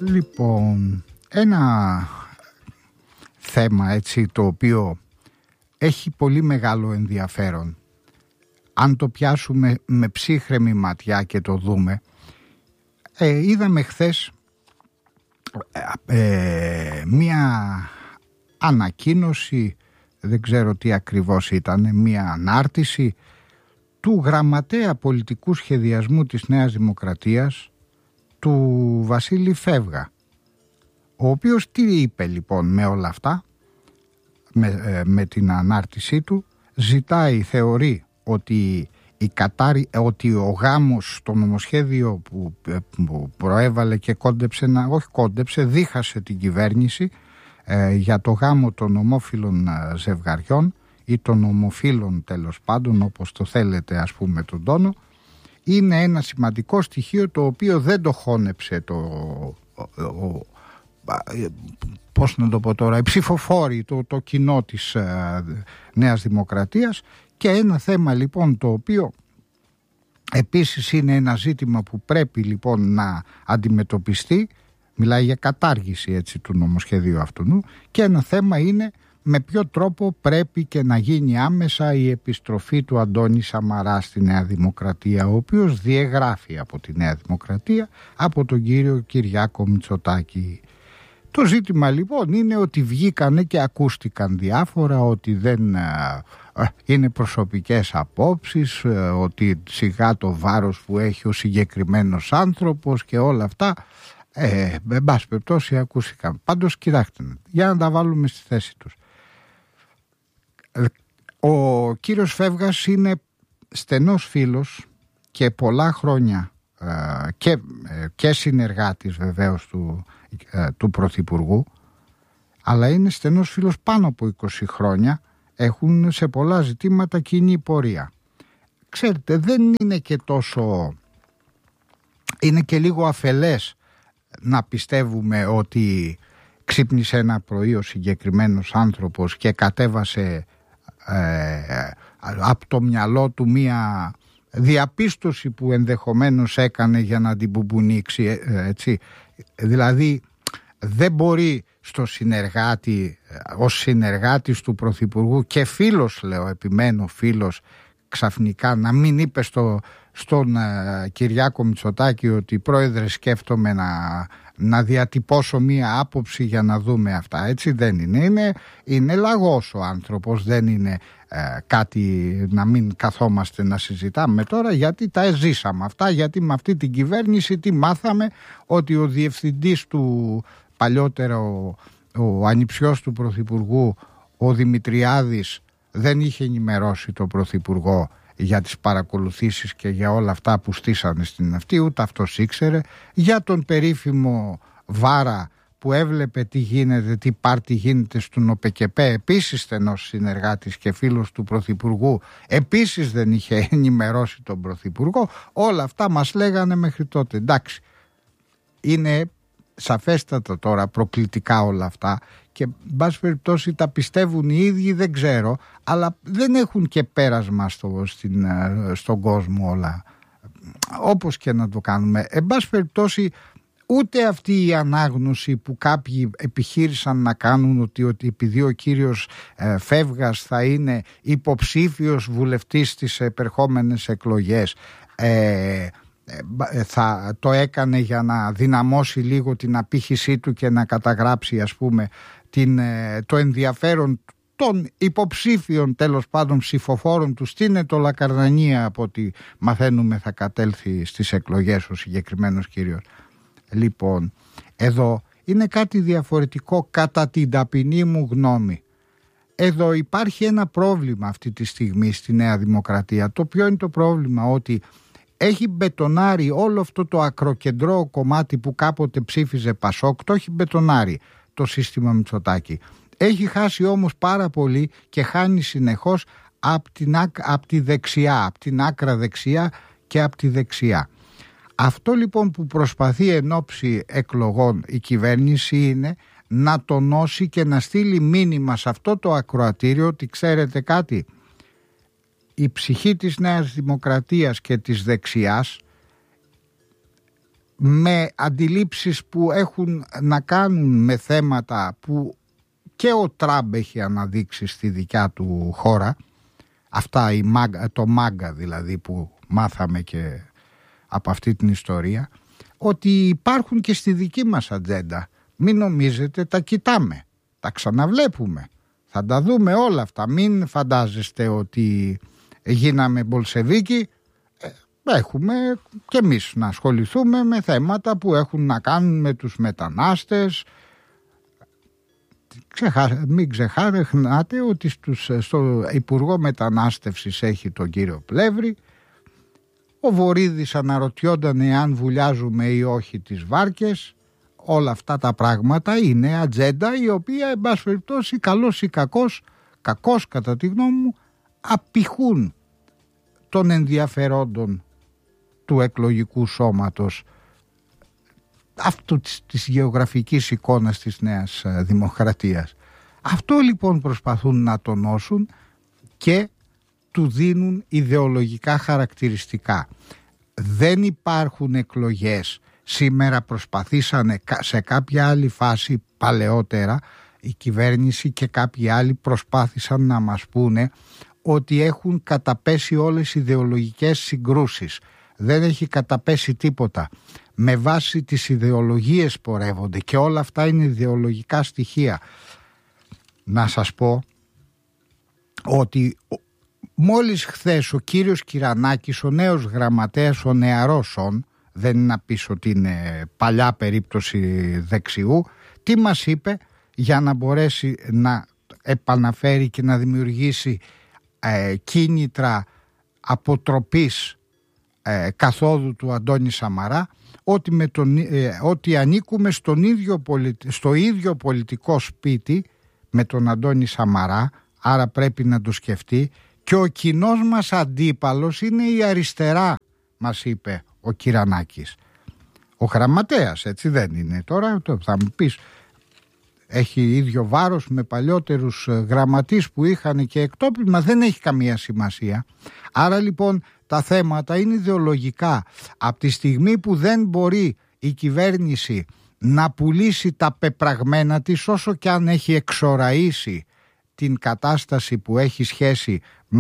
Λοιπόν, ένα θέμα έτσι το οποίο έχει πολύ μεγάλο ενδιαφέρον, αν το πιάσουμε με ψύχρεμη ματιά και το δούμε, είδαμε χθες μία ανακοίνωση, δεν ξέρω τι ακριβώς ήταν, μία ανάρτηση του γραμματέα πολιτικού σχεδιασμού της Νέας Δημοκρατίας, του Βασίλη Φεύγα, ο οποίος τι είπε λοιπόν με όλα αυτά, με την ανάρτησή του? Ζητάει, θεωρεί ότι ότι ο γάμος στο νομοσχέδιο που προέβαλε και δίχασε την κυβέρνηση για το γάμο των ομόφυλων ζευγαριών ή των ομοφύλων, τέλος πάντων, όπως το θέλετε ας πούμε τον τόνο, είναι ένα σημαντικό στοιχείο το οποίο δεν το χώνεψε πώς να το πω τώρα, οι ψηφοφόροι, το κοινό της Νέας Δημοκρατίας. Και ένα θέμα λοιπόν το οποίο επίσης είναι ένα ζήτημα που πρέπει λοιπόν να αντιμετωπιστεί, μιλάει για κατάργηση έτσι του νομοσχεδίου αυτού, και ένα θέμα είναι με ποιο τρόπο πρέπει και να γίνει άμεσα η επιστροφή του Αντώνη Σαμαρά στη Νέα Δημοκρατία, ο οποίος διεγράφει από τη Νέα Δημοκρατία από τον κύριο Κυριάκο Μητσοτάκη. Το ζήτημα λοιπόν είναι ότι βγήκανε και ακούστηκαν διάφορα, ότι δεν είναι προσωπικές απόψεις, ότι σιγά το βάρος που έχει ο συγκεκριμένος άνθρωπος και όλα αυτά. Εν πάση περιπτώσει ακούστηκαν. Πάντως κοιτάξτε, για να τα βάλουμε στη θέση τους. Ο κύριος Φεύγας είναι στενός φίλος και πολλά χρόνια και συνεργάτης βεβαίως του Πρωθυπουργού, αλλά είναι στενός φίλος πάνω από 20 χρόνια, έχουν σε πολλά ζητήματα κοινή πορεία. Ξέρετε, δεν είναι και τόσο, είναι και λίγο αφελές να πιστεύουμε ότι ξύπνησε ένα πρωί ο συγκεκριμένος άνθρωπος και κατέβασε από το μυαλό του μία διαπίστωση που ενδεχομένως έκανε για να την μπουμπουνίξει, έτσι. Δηλαδή δεν μπορεί στο συνεργάτη, ως συνεργάτης του Πρωθυπουργού και φίλος, λέω, επιμένω φίλος, ξαφνικά να μην είπε στον Κυριάκο Μητσοτάκη ότι πρόεδρε σκέφτομαι να διατυπώσω μία άποψη για να δούμε αυτά. Έτσι δεν είναι. Είναι λαγός ο άνθρωπος, δεν είναι κάτι να μην καθόμαστε να συζητάμε τώρα, γιατί τα ζήσαμε αυτά, γιατί με αυτή την κυβέρνηση τι μάθαμε? Ότι ο διευθυντής του παλιότερα, ο ανιψιός του Πρωθυπουργού, ο Δημητριάδης, δεν είχε ενημερώσει τον Πρωθυπουργό για τις παρακολουθήσεις και για όλα αυτά που στήσανε στην αυτή, ούτε αυτός ήξερε. Για τον περίφημο Βάρα που έβλεπε τι γίνεται, τι πάρτι γίνεται στον ΟΠΕΚΕΠΕ, επίσης στενός συνεργάτης και φίλος του Πρωθυπουργού, επίσης δεν είχε ενημερώσει τον Πρωθυπουργό. Όλα αυτά μας λέγανε μέχρι τότε. Εντάξει, είναι σαφέστατα τώρα προκλητικά όλα αυτά και εν πάση περιπτώσει τα πιστεύουν οι ίδιοι, δεν ξέρω, αλλά δεν έχουν και πέρασμα στον κόσμο όλα, όπως και να το κάνουμε. Εν πάση περιπτώσει ούτε αυτή η ανάγνωση που κάποιοι επιχείρησαν να κάνουν ότι επειδή ο κύριος Φεύγας θα είναι υποψήφιος βουλευτής στις επερχόμενες εκλογές, θα το έκανε για να δυναμώσει λίγο την απήχησή του και να καταγράψει ας πούμε το ενδιαφέρον των υποψήφιων τέλος πάντων ψηφοφόρων του στην Ετωλακαρνανία, από ό,τι μαθαίνουμε θα κατέλθει στις εκλογές ο συγκεκριμένος κύριος. Λοιπόν, εδώ είναι κάτι διαφορετικό κατά την ταπεινή μου γνώμη. Εδώ υπάρχει ένα πρόβλημα αυτή τη στιγμή στη Νέα Δημοκρατία. Το ποιο είναι το πρόβλημα? Ότι έχει μπετονάρει όλο αυτό το ακροκεντρό κομμάτι που κάποτε ψήφιζε Πασόκ, το έχει μπετονάρει το σύστημα Μητσοτάκη. Έχει χάσει όμως πάρα πολύ και χάνει συνεχώς από τη δεξιά, από την άκρα δεξιά και από τη δεξιά. Αυτό λοιπόν που προσπαθεί εν ώψη εκλογών η κυβέρνηση είναι να τονώσει και να στείλει μήνυμα σε αυτό το ακροατήριο ότι ξέρετε κάτι, η ψυχή της Νέας Δημοκρατίας και της δεξιάς με αντιλήψεις που έχουν να κάνουν με θέματα που και ο Τραμπ έχει αναδείξει στη δικιά του χώρα, αυτά το μάγκα δηλαδή που μάθαμε και από αυτή την ιστορία, ότι υπάρχουν και στη δική μας ατζέντα. Μην νομίζετε τα κοιτάμε, τα ξαναβλέπουμε, θα τα δούμε όλα αυτά. Μην φαντάζεστε ότι γίναμε Μπολσεβίκοι. Έχουμε και εμείς να ασχοληθούμε με θέματα που έχουν να κάνουν με τους μετανάστες. Μην ξεχνάτε ότι στο Υπουργό Μετανάστευσης έχει τον κύριο Πλεύρη. Ο Βορίδης αναρωτιόταν εάν βουλιάζουμε ή όχι τις βάρκες. Όλα αυτά τα πράγματα είναι ατζέντα η οποία, εν πάση περιπτώσει, καλός ή κακός κατά τη γνώμη μου, απηχούν των ενδιαφερόντων του εκλογικού σώματος αυτού της γεωγραφικής εικόνας της Νέας Δημοκρατίας. Αυτό λοιπόν προσπαθούν να τονώσουν και του δίνουν ιδεολογικά χαρακτηριστικά. Δεν υπάρχουν εκλογές. Σήμερα προσπαθήσανε σε κάποια άλλη φάση παλαιότερα η κυβέρνηση και κάποιοι άλλοι προσπάθησαν να μας πούνε ότι έχουν καταπέσει όλες οι ιδεολογικές συγκρούσεις. Δεν έχει καταπέσει τίποτα. Με βάση τις ιδεολογίες πορεύονται και όλα αυτά είναι ιδεολογικά στοιχεία. Να σας πω ότι μόλις χθες ο κύριος Κυρανάκης, ο νέος γραμματέας, ο νεαρός δεν είναι να πεις ότι είναι παλιά περίπτωση δεξιού, τι μας είπε για να μπορέσει να επαναφέρει και να δημιουργήσει κίνητρα αποτροπής καθόδου του Αντώνη Σαμαρά, ότι ανήκουμε στο ίδιο πολιτικό σπίτι με τον Αντώνη Σαμαρά, άρα πρέπει να το σκεφτεί, και ο κοινός μας αντίπαλος είναι η αριστερά, μας είπε ο Κυρανάκης. Ο γραμματέας, έτσι δεν είναι τώρα, θα μου πεις, έχει ίδιο βάρος με παλιότερους γραμματείς που είχαν και εκτόπισμα, δεν έχει καμία σημασία. Άρα λοιπόν τα θέματα είναι ιδεολογικά. Από τη στιγμή που δεν μπορεί η κυβέρνηση να πουλήσει τα πεπραγμένα της, όσο και αν έχει εξοραίσει την κατάσταση που έχει σχέση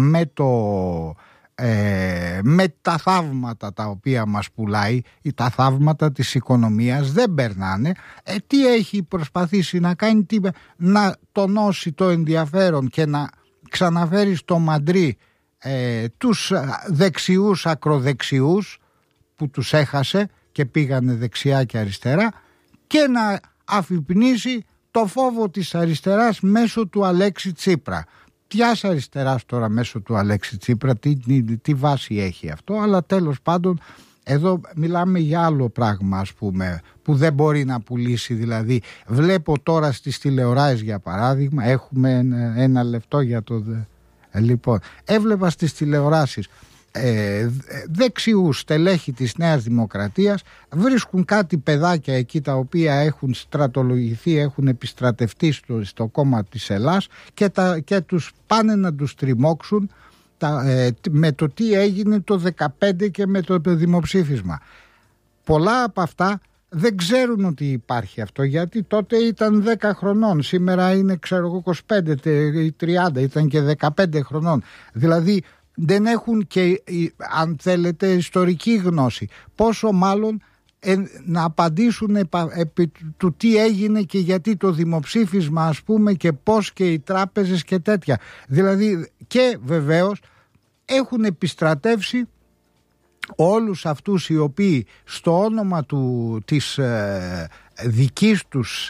με τα θαύματα τα οποία μας πουλάει, ή τα θαύματα της οικονομίας δεν περνάνε, τι έχει προσπαθήσει να κάνει? Να τονώσει το ενδιαφέρον και να ξαναφέρει στο μαντρί τους δεξιούς ακροδεξιούς που τους έχασε και πήγανε δεξιά και αριστερά, και να αφυπνίσει το φόβο της αριστεράς μέσω του Αλέξη Τσίπρα. Ποιας αριστεράς τώρα μέσω του Αλέξη Τσίπρα, τι βάση έχει αυτό? Αλλά τέλος πάντων εδώ μιλάμε για άλλο πράγμα, ας πούμε, που δεν μπορεί να πουλήσει. Δηλαδή βλέπω τώρα στις τηλεοράσεις, για παράδειγμα, έχουμε ένα λεπτό για το... Λοιπόν, έβλεπα στις τηλεοράσεις δεξιούς στελέχη της Νέας Δημοκρατίας, βρίσκουν κάτι παιδάκια εκεί τα οποία έχουν στρατολογηθεί, έχουν επιστρατευτεί στο κόμμα της Ελλάς και τους πάνε να τους τριμώξουν με το τι έγινε το 2015 και με το δημοψήφισμα. Πολλά από αυτά δεν ξέρουν ότι υπάρχει αυτό, γιατί τότε ήταν 10 χρονών, σήμερα είναι 25 ή 30, ήταν και 15 χρονών. Δηλαδή δεν έχουν και, αν θέλετε, ιστορική γνώση. Πόσο μάλλον να απαντήσουν επί του τι έγινε και γιατί το δημοψήφισμα, ας πούμε, και πώς και οι τράπεζες και τέτοια. Δηλαδή, και βεβαίως έχουν επιστρατεύσει όλους αυτούς οι οποίοι στο όνομα της δικής τους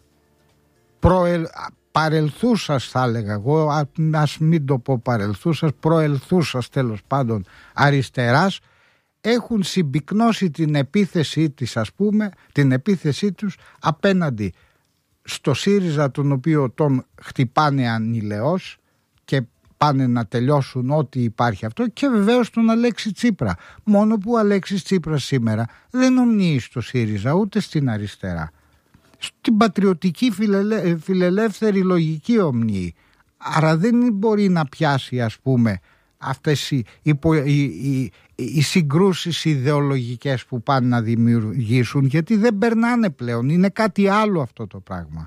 παρελθούσας, θα έλεγα εγώ, ας μην το πω παρελθούσας, προελθούσας τέλος πάντων αριστεράς, έχουν συμπυκνώσει την επίθεσή της, ας πούμε, την επίθεσή τους απέναντι στο ΣΥΡΙΖΑ, τον οποίο τον χτυπάνε ανηλαιώς και πάνε να τελειώσουν ό,τι υπάρχει αυτό, και βεβαίως τον Αλέξη Τσίπρα. Μόνο που ο Αλέξης Τσίπρας σήμερα δεν ομνύει στο ΣΥΡΙΖΑ ούτε στην αριστερά. Στην πατριωτική φιλελεύθερη λογική ομνύει. Άρα δεν μπορεί να πιάσει, ας πούμε, αυτές οι συγκρούσεις ιδεολογικές που πάνε να δημιουργήσουν, γιατί δεν περνάνε πλέον, είναι κάτι άλλο αυτό το πράγμα.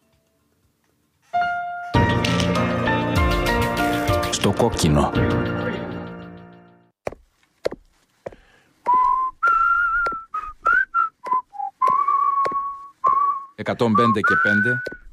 Στο κόκκινο. «105 και 5